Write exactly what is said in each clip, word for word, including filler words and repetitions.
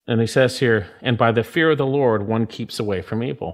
And he says here, and by the fear of the Lord, one keeps away from evil.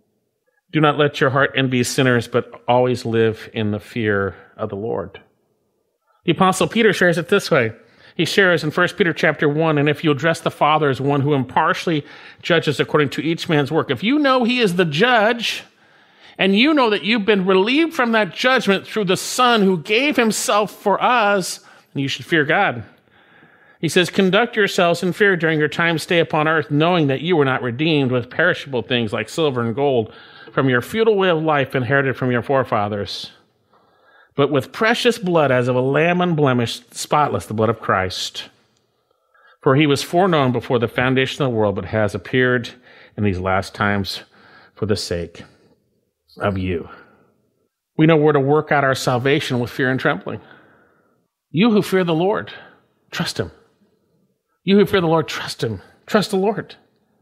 Do not let your heart envy sinners, but always live in the fear of the Lord. The Apostle Peter shares it this way. He shares in First Peter chapter one, and if you address the Father as one who impartially judges according to each man's work, if you know he is the judge, and you know that you've been relieved from that judgment through the Son who gave himself for us, then you should fear God. He says, conduct yourselves in fear during your time stay upon earth, knowing that you were not redeemed with perishable things like silver and gold from your futile way of life inherited from your forefathers, but with precious blood as of a lamb unblemished, spotless, the blood of Christ. For he was foreknown before the foundation of the world, but has appeared in these last times for the sake of you. We know we're to work out our salvation with fear and trembling. You who fear the Lord, trust him. You who fear the Lord, trust him. Trust the Lord.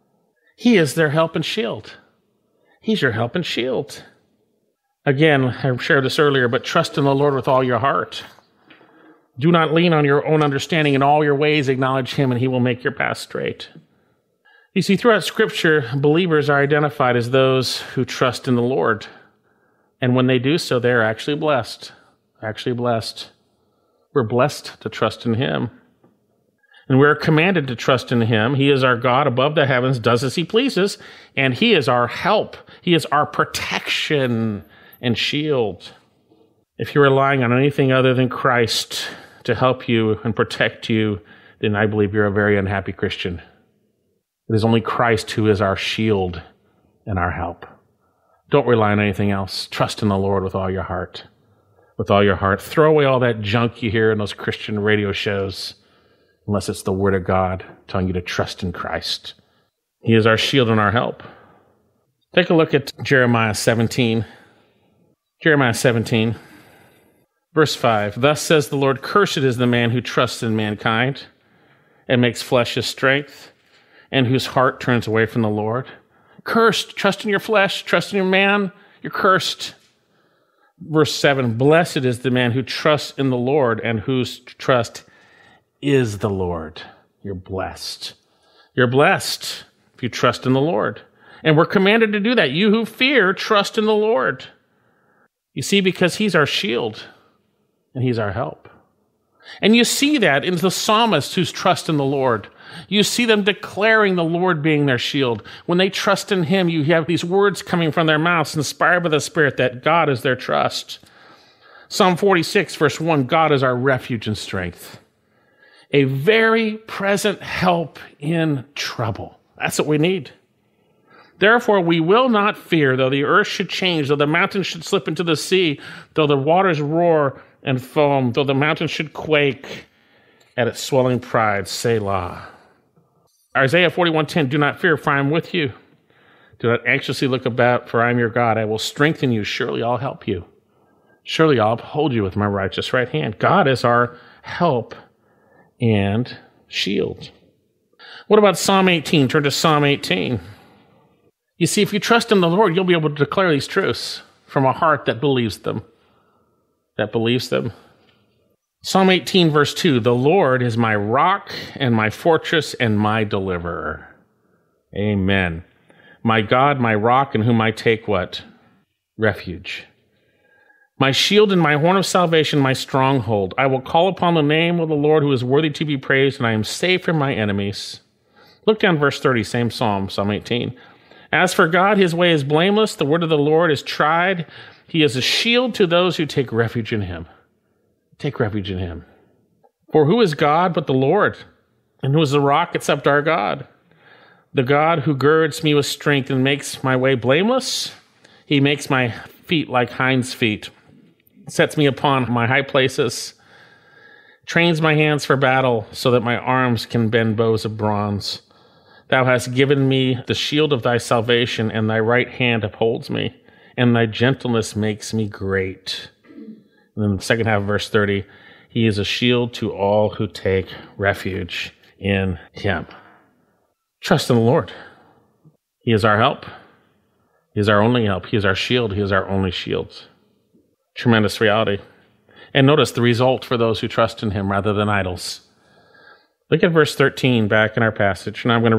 He is their help and shield. He's your help and shield. Again, I shared this earlier, but trust in the Lord with all your heart. Do not lean on your own understanding. In all your ways acknowledge him, and he will make your path straight. You see, throughout Scripture, believers are identified as those who trust in the Lord. And when they do so, they're actually blessed. Actually blessed. We're blessed to trust in him. And we're commanded to trust in him. He is our God above the heavens, does as he pleases, and he is our help. He is our protection and shield. If you're relying on anything other than Christ to help you and protect you, then I believe you're a very unhappy Christian. It is only Christ who is our shield and our help. Don't rely on anything else. Trust in the Lord with all your heart. With all your heart. Throw away all that junk you hear in those Christian radio shows, unless it's the Word of God telling you to trust in Christ. He is our shield and our help. Take a look at Jeremiah seventeen. Jeremiah seventeen, verse five. Thus says the Lord, cursed is the man who trusts in mankind and makes flesh his strength, and whose heart turns away from the Lord. Cursed. Trust in your flesh. Trust in your man. You're cursed. Verse seven. Blessed is the man who trusts in the Lord and whose trust is the Lord. You're blessed. You're blessed if you trust in the Lord. And we're commanded to do that. You who fear, trust in the Lord. You see, because he's our shield and he's our help. And you see that in the psalmists who trust in the Lord. You see them declaring the Lord being their shield. When they trust in him, you have these words coming from their mouths, inspired by the Spirit, that God is their trust. Psalm forty-six, verse one, God is our refuge and strength, a very present help in trouble. That's what we need. Therefore, we will not fear, though the earth should change, though the mountains should slip into the sea, though the waters roar and foam, though the mountains should quake at its swelling pride. Selah. Isaiah forty-one ten, do not fear, for I am with you. Do not anxiously look about, for I am your God. I will strengthen you. Surely I'll help you. Surely I'll uphold you with my righteous right hand. God is our help and shield. What about Psalm eighteen? Turn to Psalm eighteen. You see, if you trust in the Lord, you'll be able to declare these truths from a heart that believes them. That believes them. Psalm eighteen, verse two, the Lord is my rock and my fortress and my deliverer. Amen. My God, my rock, in whom I take what? Refuge. My shield and my horn of salvation, my stronghold. I will call upon the name of the Lord who is worthy to be praised, and I am safe from my enemies. Look down verse thirty, same psalm, Psalm eighteen. As for God, his way is blameless. The word of the Lord is tried. He is a shield to those who take refuge in him. Take refuge in him. For who is God but the Lord? And who is the rock except our God? The God who girds me with strength and makes my way blameless. He makes my feet like hinds' feet, sets me upon my high places, trains my hands for battle so that my arms can bend bows of bronze. Thou hast given me the shield of thy salvation, and thy right hand upholds me, and thy gentleness makes me great. And then the second half of verse thirty, he is a shield to all who take refuge in him. Trust in the Lord. He is our help. He is our only help. He is our shield. He is our only shield. Tremendous reality. And notice the result for those who trust in him rather than idols. Look at verse thirteen back in our passage, and I'm going to